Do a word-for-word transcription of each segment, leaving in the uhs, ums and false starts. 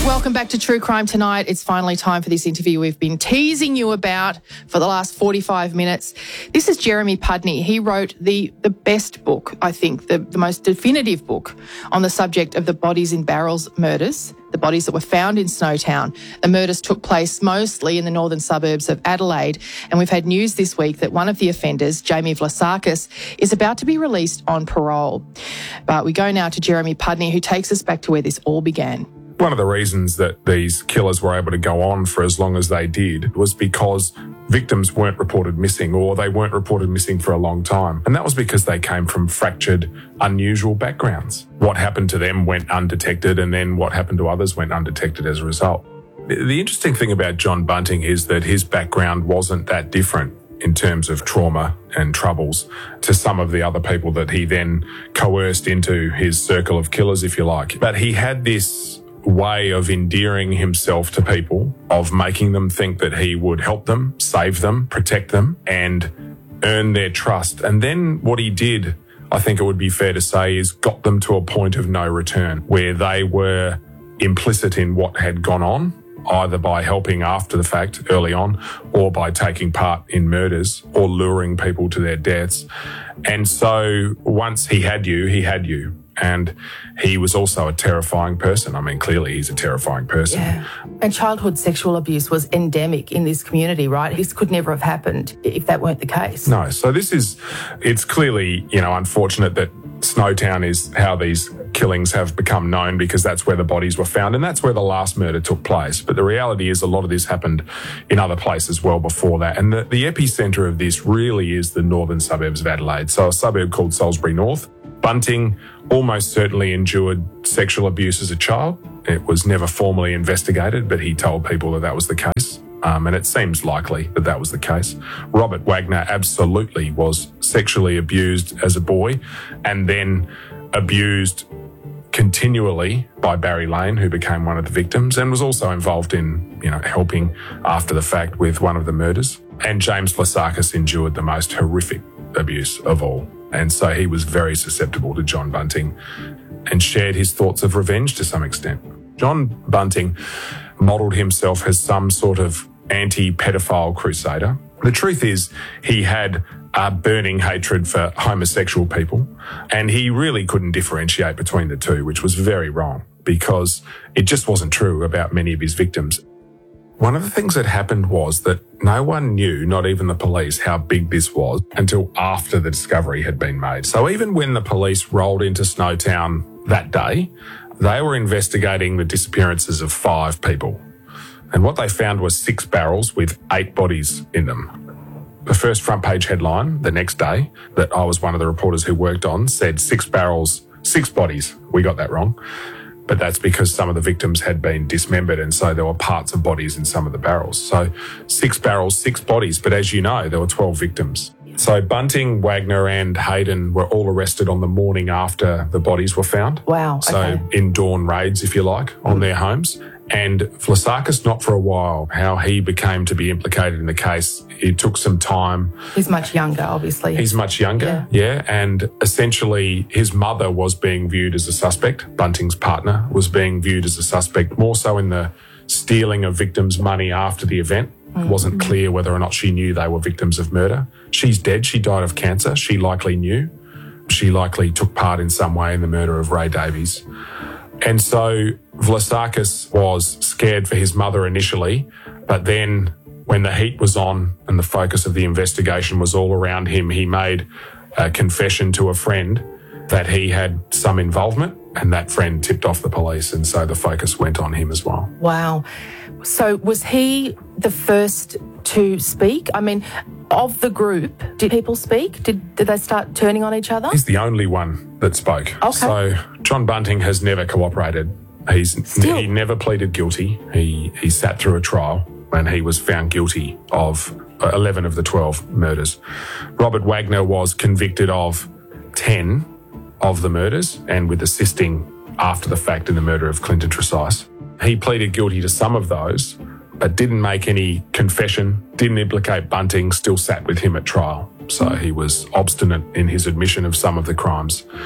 Welcome back to True Crime Tonight. It's finally time for this interview we've been teasing you about for the last forty-five minutes. This is Jeremy Pudney. He wrote the, the best book, I think, the, the most definitive book on the subject of the bodies in barrels murders, the bodies that were found in Snowtown. The murders took place mostly in the northern suburbs of Adelaide, and we've had news this week that one of the offenders, Jamie Vlasakis, is about to be released on parole. But we go now to Jeremy Pudney, who takes us back to where this all began. One of the reasons that these killers were able to go on for as long as they did was because victims weren't reported missing, or they weren't reported missing for a long time. And that was because they came from fractured, unusual backgrounds. What happened to them went undetected, and then what happened to others went undetected as a result. The interesting thing about John Bunting is that his background wasn't that different in terms of trauma and troubles to some of the other people that he then coerced into his circle of killers, if you like. But he had this way of endearing himself to people, of making them think that he would help them, save them, protect them, and earn their trust. And then what he did, I think it would be fair to say, is got them to a point of no return, where they were implicit in what had gone on, either by helping after the fact early on, or by taking part in murders or luring people to their deaths. And so once he had you, he had you. And he was also a terrifying person. I mean, clearly he's a terrifying person. Yeah. And childhood sexual abuse was endemic in this community, right? This could never have happened if that weren't the case. No. So this is, it's clearly, you know, unfortunate that Snowtown is how these killings have become known, because that's where the bodies were found and that's where the last murder took place. But the reality is a lot of this happened in other places well before that. And the, the epicentre of this really is the northern suburbs of Adelaide. So a suburb called Salisbury North. Bunting almost certainly endured sexual abuse as a child. It was never formally investigated, but he told people that that was the case. Um, and it seems likely that that was the case. Robert Wagner absolutely was sexually abused as a boy, and then abused continually by Barry Lane, who became one of the victims and was also involved in, you know, helping after the fact with one of the murders. And James Vlasakis endured the most horrific abuse of all. And so he was very susceptible to John Bunting and shared his thoughts of revenge to some extent. John Bunting modelled himself as some sort of anti-pedophile crusader. The truth is, he had a burning hatred for homosexual people, and he really couldn't differentiate between the two, which was very wrong, because it just wasn't true about many of his victims. One of the things that happened was that no one knew, not even the police, how big this was until after the discovery had been made. So even when the police rolled into Snowtown that day, they were investigating the disappearances of five people. And what they found was six barrels with eight bodies in them. The first front page headline the next day that I was one of the reporters who worked on said six barrels, six bodies. We got that wrong. But that's because some of the victims had been dismembered, and so there were parts of bodies in some of the barrels. So six barrels, six bodies. But as you know, there were twelve victims. So Bunting, Wagner and Hayden were all arrested on the morning after the bodies were found. Wow. So okay. in dawn raids, if you like, on their homes. And Vlasakis, not for a while. How he became to be implicated in the case, it took some time. He's much younger, obviously. He's much younger, yeah. yeah. And essentially his mother was being viewed as a suspect. Bunting's partner was being viewed as a suspect, more so in the stealing of victims' money after the event. Mm-hmm. It wasn't clear whether or not she knew they were victims of murder. She's dead. She died of cancer. She likely knew. She likely took part in some way in the murder of Ray Davies. And so Vlasakis was scared for his mother initially, but then when the heat was on and the focus of the investigation was all around him, he made a confession to a friend that he had some involvement, and that friend tipped off the police, and so the focus went on him as well. Wow. So was he the first to speak? I mean, of the group, did people speak? Did did they start turning on each other? He's the only one that spoke. Okay. So John Bunting has never cooperated. He's Still. He never pleaded guilty. He he sat through a trial and he was found guilty of eleven of the twelve murders. Robert Wagner was convicted of ten of the murders and with assisting after the fact in the murder of Clinton Tresize. He pleaded guilty to some of those, but didn't make any confession, didn't implicate Bunting, still sat with him at trial. So he was obstinate in his admission of some of the crimes.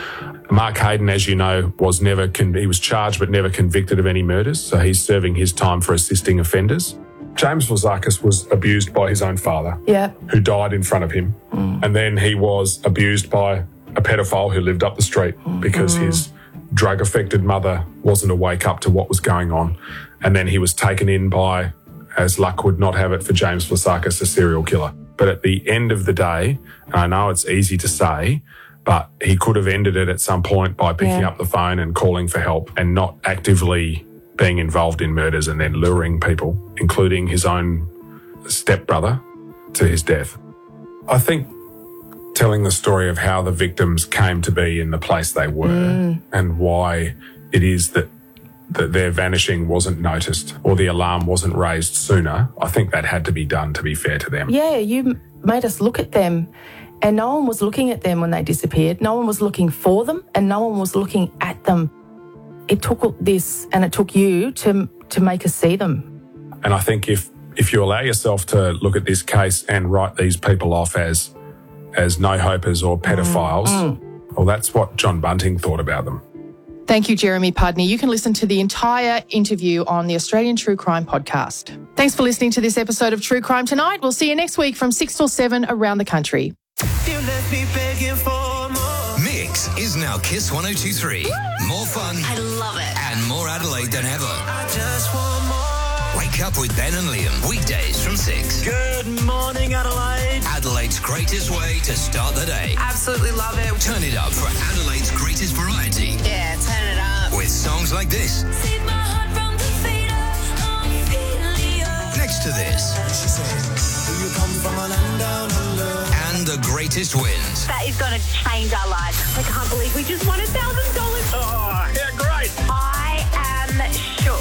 Mark Hayden, as you know, was never con- he was charged but never convicted of any murders, so he's serving his time for assisting offenders. James Vlazakis was abused by his own father, Yeah. who died in front of him. Mm. And then he was abused by a pedophile who lived up the street because mm. his drug-affected mother wasn't awake up to what was going on. And then he was taken in by, as luck would not have it for James Vlazakis, a serial killer. But at the end of the day, and I know it's easy to say, but he could have ended it at some point by picking yeah. up the phone and calling for help and not actively being involved in murders and then luring people, including his own stepbrother, to his death. I think telling the story of how the victims came to be in the place they were mm. and why it is that, that their vanishing wasn't noticed or the alarm wasn't raised sooner, I think that had to be done, to be fair to them. Yeah, you made us look at them and no one was looking at them when they disappeared. No one was looking for them and no one was looking at them. It took this and it took you to to make us see them. And I think if if you allow yourself to look at this case and write these people off as as no-hopers or pedophiles, mm. well, that's what John Bunting thought about them. Thank you, Jeremy Pudney. You can listen to the entire interview on the Australian True Crime Podcast. Thanks for listening to this episode of True Crime Tonight. We'll see you next week from six till seven around the country. You left me begging for more. Mix is now Kiss one oh two three. More fun. I love it. And more Adelaide than ever. I just want more. Wake up with Ben and Liam. Weekdays from six. Good morning, Adelaide. Adelaide's greatest way to start the day. Absolutely love it. Turn it up for Adelaide's greatest variety. Yeah, turn it up. With songs like this. Save my heart from the fader of Ophelia. Next to this. She said, do you come from a land down under? And the greatest wins. That is going to change our lives. I can't believe we just won a thousand dollars. Oh, yeah, great. I am shook.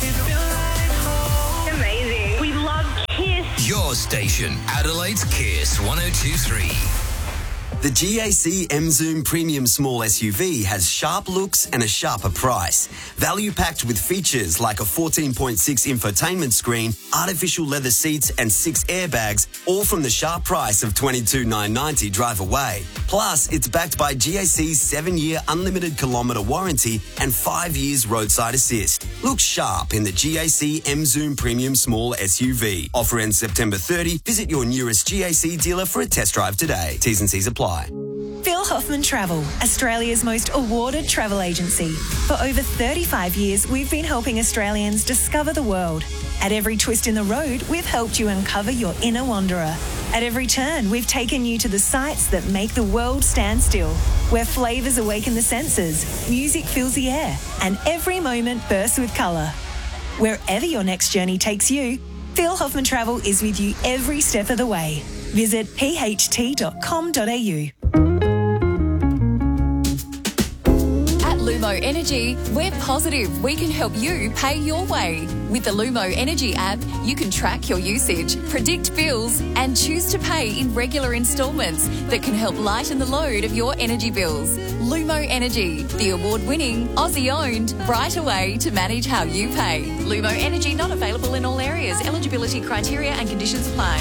Amazing. We love Kiss. Your station, Adelaide's Kiss one oh two three. The G A C M Zoom Premium Small S U V has sharp looks and a sharper price. Value packed with features like a fourteen point six infotainment screen, artificial leather seats and six airbags, all from the sharp price of twenty-two thousand nine hundred ninety dollars drive away. Plus, it's backed by G A C's seven-year unlimited kilometre warranty and five years roadside assist. Look sharp in the G A C M Zoom Premium Small S U V. Offer ends September thirtieth. Visit your nearest G A C dealer for a test drive today. T's and C's apply. Phil Hoffman Travel, Australia's most awarded travel agency. For over thirty-five years, we've been helping Australians discover the world. At every twist in the road, we've helped you uncover your inner wanderer. At every turn, we've taken you to the sights that make the world stand still, where flavours awaken the senses, music fills the air, and every moment bursts with colour. Wherever your next journey takes you, Phil Hoffman Travel is with you every step of the way. Visit p h t dot com dot a u. At Lumo Energy, we're positive we can help you pay your way. With the Lumo Energy app, you can track your usage, predict bills, and choose to pay in regular instalments that can help lighten the load of your energy bills. Lumo Energy, the award-winning, Aussie-owned, right away to manage how you pay. Lumo Energy not available in all areas. Eligibility criteria and conditions apply.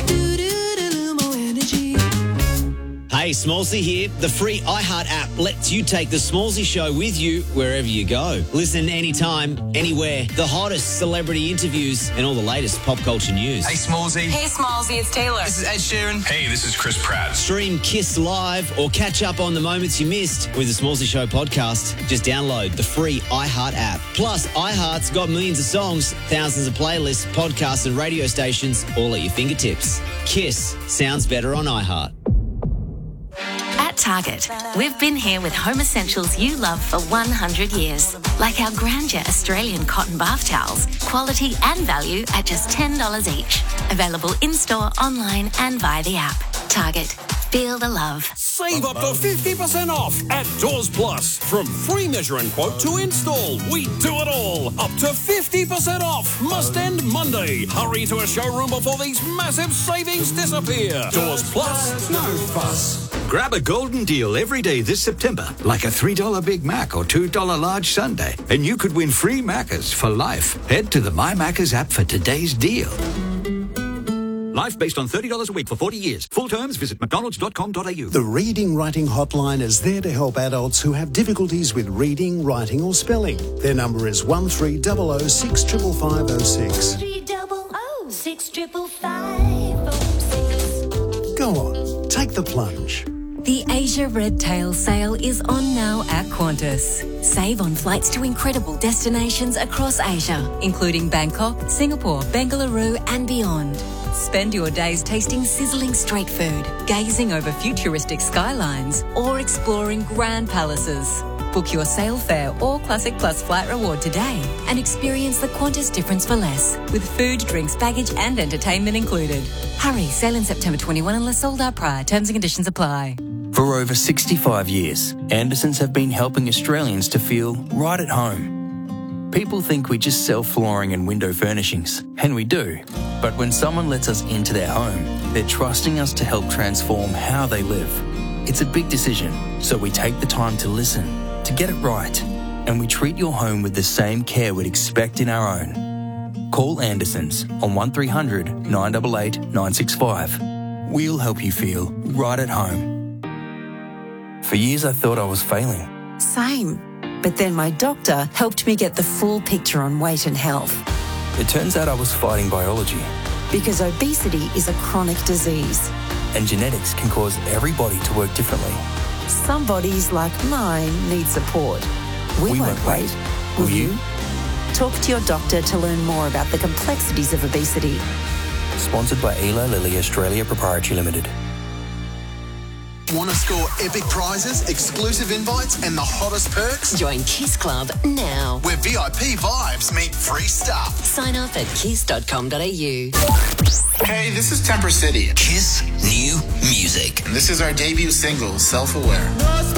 Hey, Smallsy here. The free iHeart app lets you take the Smallsy show with you wherever you go. Listen anytime, anywhere. The hottest celebrity interviews and all the latest pop culture news. Hey, Smallsy. Hey, Smallsy, it's Taylor. This is Ed Sheeran. Hey, this is Chris Pratt. Stream Kiss Live or catch up on the moments you missed with the Smallsy Show podcast. Just download the free iHeart app. Plus, iHeart's got millions of songs, thousands of playlists, podcasts and radio stations all at your fingertips. Kiss sounds better on iHeart. At Target, we've been here with home essentials you love for one hundred years. Like our Grandeur Australian cotton bath towels, quality and value at just ten dollars each. Available in-store, online and via the app. Target, feel the love. Save up to fifty percent off at Doors Plus. From free measure and quote to install, we do it all. Up to fifty percent off. Must end Monday. Hurry to a showroom before these massive savings disappear. Doors Plus, no fuss. Grab a golden deal every day this September, like a three dollar Big Mac or two dollar large sundae, and you could win free Maccas for life. Head to the My Maccas app for today's deal. Life based on thirty dollars a week for forty years. Full terms, visit mcdonalds dot com dot a u. The Reading Writing Hotline is there to help adults who have difficulties with reading, writing or spelling. Their number is one three zero zero six five five five zero six. three double oh six triple five oh six. Go on, take the plunge. The Asia Red Tail sale is on now at Qantas. Save on flights to incredible destinations across Asia, including Bangkok, Singapore, Bengaluru and beyond. Spend your days tasting sizzling street food, gazing over futuristic skylines or exploring grand palaces. Book your sale fare or Classic Plus flight reward today and experience the Qantas difference for less, with food, drinks, baggage and entertainment included. Hurry, sale in September twenty-first unless sold out prior. Terms and conditions apply. For over sixty-five years, Andersons have been helping Australians to feel right at home. People think we just sell flooring and window furnishings, and we do. But when someone lets us into their home, they're trusting us to help transform how they live. It's a big decision, so we take the time to listen, to get it right, and we treat your home with the same care we'd expect in our own. Call Andersons on one three hundred nine eight eight nine six five. We'll help you feel right at home. For years I thought I was failing. Same. But then my doctor helped me get the full picture on weight and health. It turns out I was fighting biology. Because obesity is a chronic disease. And genetics can cause every body to work differently. Some bodies, like mine, need support. We, We won't won't wait. wait. Will Will you? you? Talk to your doctor to learn more about the complexities of obesity. Sponsored by Eli Lilly Australia Proprietary Limited. Want to score epic prizes, exclusive invites, and the hottest perks? Join Kiss Club now. Where V I P vibes meet free stuff. Sign up at kiss dot com dot a u. Hey, this is Temper City. Kiss New Music. And this is our debut single, Self-Aware.